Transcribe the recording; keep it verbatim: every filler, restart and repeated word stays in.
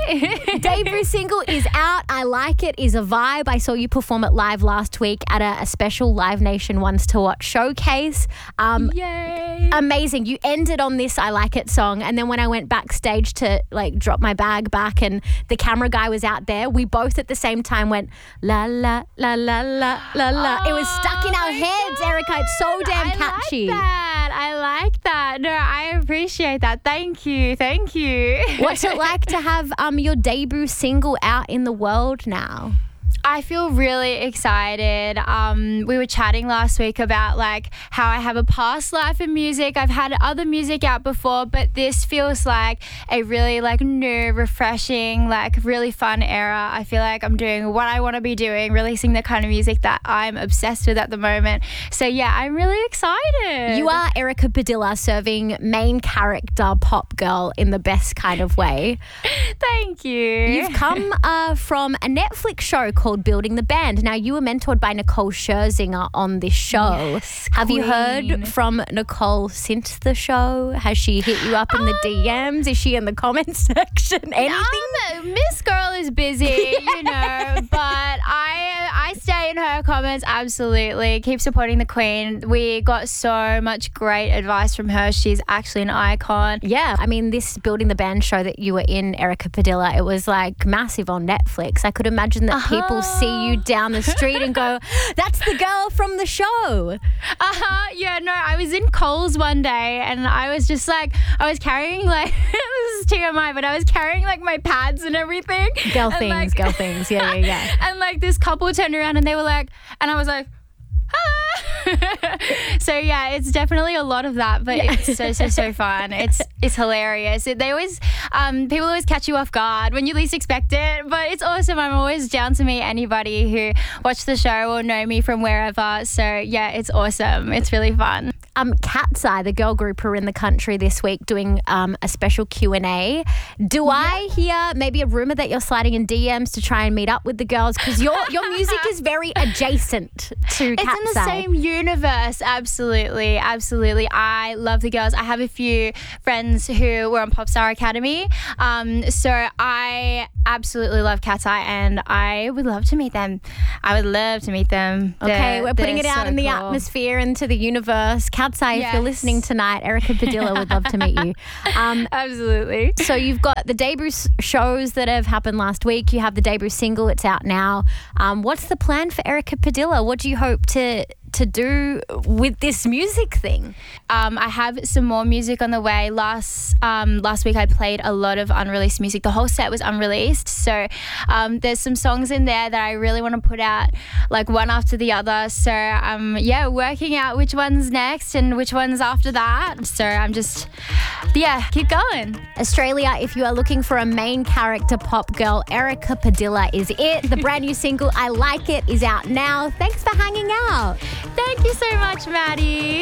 Debut single is out. I Like It is a vibe. I saw you perform it live last week at a, a special Live Nation Ones to Watch showcase. Um, Yay. Amazing. You ended on this I Like It song, and then when I went backstage to like drop my bag back and the camera guy was out there, we both at the same time went la la la la la la la. Oh, it was stuck in our heads, God. Erica. It's so damn catchy. I like that. I like that. No, I appreciate that. Thank you. Thank you. What's it like to have um your debut single out in the world now? I feel really excited. Um, we were chatting last week about like how I have a past life in music. I've had other music out before, but this feels like a really like new, refreshing, like really fun era. I feel like I'm doing what I want to be doing, releasing the kind of music that I'm obsessed with at the moment. So yeah, I'm really excited. You are Erica Padilla, serving main character pop girl in the best kind of way. Thank you. You've come uh, from a Netflix show called Building the Band. Now, you were mentored by Nicole Scherzinger on this show. Yes, Have you queen. heard from Nicole since the show? Has she hit you up in the D Ms? Is she in the comments section? Anything? Um, Miss Girl is busy, you know, but I I stay in her comments, absolutely. Keep supporting the queen. We got so much great advice from her. She's actually an icon. Yeah, I mean, this Building the Band show that you were in, Erica Padilla, it was like massive on Netflix. I could imagine that Uh-huh. people see you down the street and go, that's the girl from the show. Uh-huh. Yeah, no, I was in Coles one day and I was just like, I was carrying like, this is T M I, but I was carrying like my pads and everything. Girl And, things, like- girl things. Yeah, yeah, yeah. And like this couple turned around and they were like, and I was like, hello. So yeah, it's definitely a lot of that, but Yeah. it's so so so fun. It's it's hilarious. It, they always um, people always catch you off guard when you least expect it, but it's awesome. I'm always down to meet anybody who watched the show or know me from wherever. So yeah, it's awesome. It's really fun. Um, Cat's Eye, the girl group, are in the country this week doing um, a special Q and A. Do I hear maybe a rumor that you're sliding in D Ms to try and meet up with the girls? Because your your music is very adjacent to Cat's It's in the Eye. same universe. Absolutely. Absolutely. I love the girls. I have a few friends who were on Popstar Academy. Um, so I absolutely love Cat's Eye and I would love to meet them. I would love to meet them. Okay, They're- we're putting it they're out so in the cool. atmosphere, into the universe. Cat's Eye, if you're Yes. listening tonight, Erica Padilla would love to meet you. Um, Absolutely. so you've got the debut s- shows that have happened last week. You have the debut single. It's out now. Um, what's the plan for Erica Padilla? What do you hope to to do with this music thing? Um, I have some more music on the way. Last um, last week I played a lot of unreleased music. The whole set was unreleased. So um, there's some songs in there that I really want to put out like one after the other. So um, yeah, working out which one's next and which one's after that. So I'm just, yeah, keep going. Australia, if you are looking for a main character pop girl, Erica Padilla is it. The brand new single, I Like It, is out now. Thanks for hanging out. Thank you so much, Maddie.